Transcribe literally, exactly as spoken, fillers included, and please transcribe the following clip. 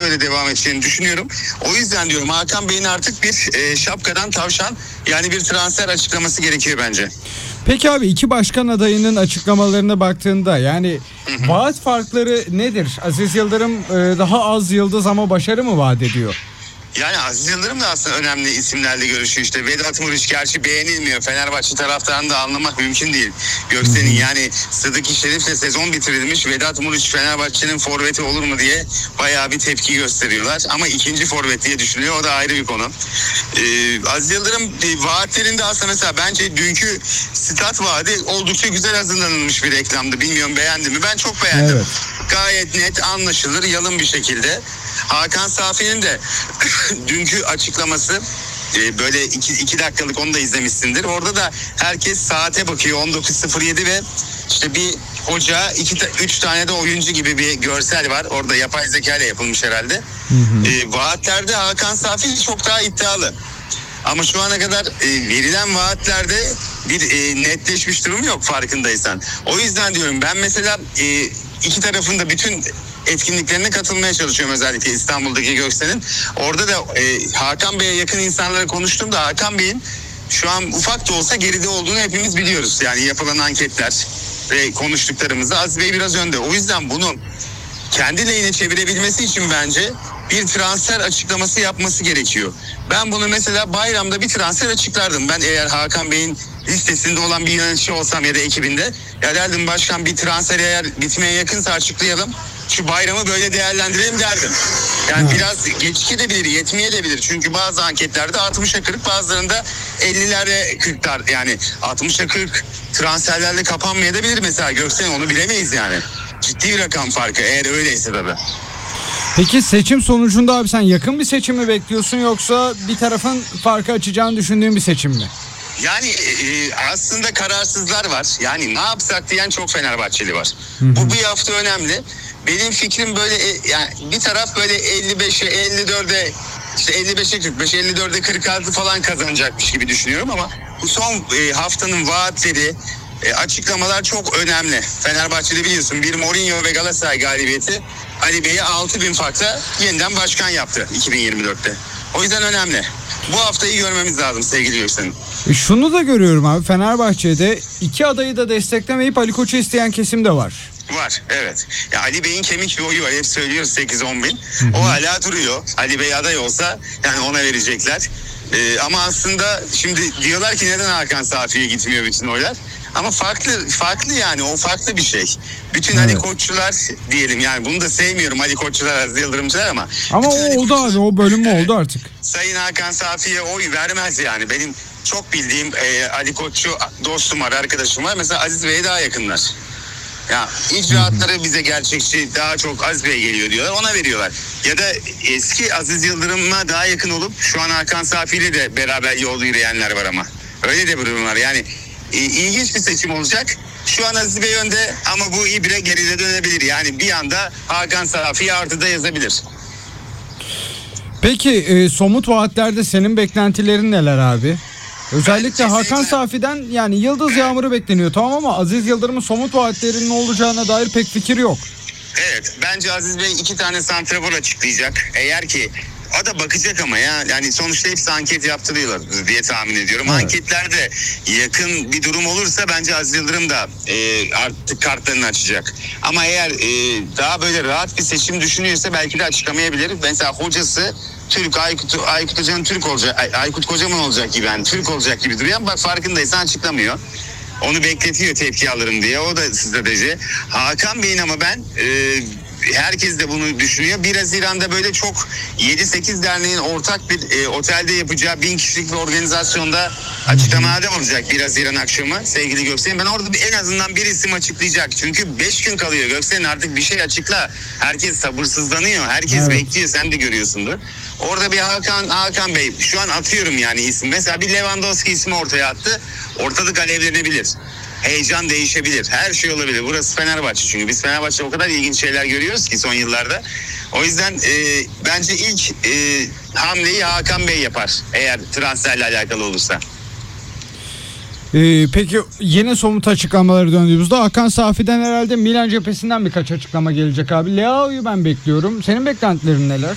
böyle devam edeceğini düşünüyorum. O yüzden diyorum Hakan Bey'in artık bir e, şapkadan tavşan, yani bir transfer açıklaması gerekiyor bence. Peki abi, iki başkan adayının açıklamalarına baktığında yani vaat farkları nedir? Aziz Yıldırım e, daha az yıldız ama başarı mı vaat ediyor? Yani Aziz Yıldırım da aslında önemli isimlerle görüşüyor işte. Vedat Muriç gerçi beğenilmiyor. Fenerbahçe taraftarını da anlamak mümkün değil. Göksel'in yani Sıdık Şerif'le sezon bitirilmiş. Vedat Muriç Fenerbahçe'nin forveti olur mu diye bayağı bir tepki gösteriyorlar. Ama ikinci forvet diye düşünülüyor. O da ayrı bir konu. Ee, Aziz Yıldırım e, vaatlerinde aslında mesela bence dünkü stat vaadi oldukça güzel hazırlanılmış bir reklamdı. Bilmiyorum beğendi mi? Ben çok beğendim. Evet. Gayet net, anlaşılır, yalın bir şekilde. Hakan Safi'nin de dünkü açıklaması e, böyle iki, iki dakikalık, onu da izlemişsindir. Orada da herkes saate bakıyor, on dokuz sıfır yedi ve işte bir hoca, iki, üç tane de oyuncu gibi bir görsel var. Orada yapay zeka ile yapılmış herhalde. Hı hı. E, vaatlerde Hakan Safi çok daha iddialı. Ama şu ana kadar e, verilen vaatlerde bir e, netleşmiş durum yok, farkındaysan. O yüzden diyorum ben mesela e, iki tarafın da bütün etkinliklerine katılmaya çalışıyorum, özellikle İstanbul'daki Göksel'in. Orada da e, Hakan Bey'e yakın insanlara konuştum da Hakan Bey'in şu an ufak da olsa geride olduğunu hepimiz biliyoruz. Yani yapılan anketler ve konuştuklarımızda Aziz Bey biraz önde. O yüzden bunu kendi lehine çevirebilmesi için bence bir transfer açıklaması yapması gerekiyor. Ben bunu mesela bayramda bir transfer açıklardım. Ben eğer Hakan Bey'in listesinde olan bir yönetici olsam ya da ekibinde, ya derdim başkan bir transfer eğer bitmeye yakınsa açıklayalım. Şu bayramı böyle değerlendirelim derdim. Yani biraz geçikebilir, yetmeyebilir. Çünkü bazı anketlerde altmışa kırk, bazılarında ellilere kırklar, yani altmışa kırk transferlerle kapanmayabilir mesela. Göksel'in onu bilemeyiz yani. Ciddi bir rakam farkı eğer öyleyse tabii. Peki seçim sonucunda abi sen yakın bir seçim mi bekliyorsun, yoksa bir tarafın farkı açacağını düşündüğün bir seçim mi? Yani e, aslında kararsızlar var. Yani ne yapsak diyen çok Fenerbahçeli var. Hı hı. Bu bir hafta önemli. Benim fikrim böyle e, yani bir taraf böyle elli beşe elli dörde, işte elli beşe kırk beş, elli dörde kırk altı falan kazanacakmış gibi düşünüyorum ama bu son e, haftanın vaatleri, e, açıklamalar çok önemli. Fenerbahçe'de biliyorsun bir Mourinho ve Galatasaray galibiyeti Ali Bey'i altı bin farkla yeniden başkan yaptı iki bin yirmi dörtte. O yüzden önemli. Bu haftayı görmemiz lazım sevgili Göksel'in. E şunu da görüyorum abi, Fenerbahçe'de iki adayı da desteklemeyip Ali Koç'u isteyen kesim de var. Var, evet. Ya Ali Bey'in kemik bir oyu var. Hep söylüyoruz sekiz on bin. Hı hı. O hala duruyor. Ali Bey aday olsa yani ona verecekler. Ee, ama aslında şimdi diyorlar ki neden Hakan Safi'ye gitmiyor bütün oylar? Ama farklı farklı yani o farklı bir şey. Bütün evet. Ali Koççular diyelim, yani bunu da sevmiyorum, Ali Koççular, Aziz Yıldırımcılar ama. Ama o oldu abi, o bölüm mü oldu artık? Sayın Hakan Safi'ye oy vermez yani. Benim çok bildiğim e, Ali Koççu dostum var, arkadaşım var. Mesela Aziz Bey'e daha yakınlar. Ya icraatları bize gerçekçi, daha çok Aziz Bey geliyor diyorlar, ona veriyorlar. Ya da eski Aziz Yıldırım'a daha yakın olup şu an Hakan Safi ile de beraber yol yürüyenler var ama. Öyle de bir durum var yani. E, ilginç bir seçim olacak. Şu an Aziz Bey önde ama bu ibre geride dönebilir. Yani bir anda Hakan Safi artıda yazabilir. Peki e, somut vaatlerde senin beklentilerin neler abi? Özellikle Hakan Safi'den yani yıldız yağmuru bekleniyor tamam, ama Aziz Yıldırım'ın somut vaatlerinin olacağına dair pek fikir yok. Evet, bence Aziz Bey iki tane santrafor açıklayacak. Eğer ki o da bakacak ama ya yani sonuçta hepsi anket yaptırıyorlar diye tahmin ediyorum. Evet. Anketlerde yakın bir durum olursa bence Aziz Yıldırım da e, artık kartlarını açacak. Ama eğer e, daha böyle rahat bir seçim düşünüyorsa belki de açıklamayabilir. Mesela hocası Türk, Aykut, Aykut Hoca'nın Türk olacak, Ay, Aykut Kocaman olacak gibi, yani Türk olacak gibi duruyor ama bak farkındaysan açıklamıyor. Onu bekletiyor tepki alırım diye, o da strateji. Hakan Bey'in ama ben e, herkes de bunu düşünüyor. bir Haziran'da böyle çok yedi sekiz derneğin ortak bir e, otelde yapacağı bin kişilik bir organizasyonda açıklamada olacak bir Haziran akşamı sevgili Göksel'in. Ben orada bir, en azından bir isim açıklayacak. Çünkü beş gün kalıyor Göksel'in, artık bir şey açıkla. Herkes sabırsızlanıyor. Herkes evet. bekliyor. Sen de görüyorsundur. Orada bir Hakan Hakan Bey şu an atıyorum yani isim. Mesela bir Lewandowski ismi ortaya attı. Ortalık alevlenebilir. Heyecan değişebilir. Her şey olabilir. Burası Fenerbahçe çünkü. Biz Fenerbahçe o kadar ilginç şeyler görüyoruz ki son yıllarda. O yüzden e, bence ilk e, hamleyi Hakan Bey yapar. Eğer transferle alakalı olursa. Ee, peki yine somut açıklamaları döndüğümüzde Hakan Safi'den herhalde Milan cephesinden birkaç açıklama gelecek abi. Leao'yu ben bekliyorum. Senin beklentilerin neler?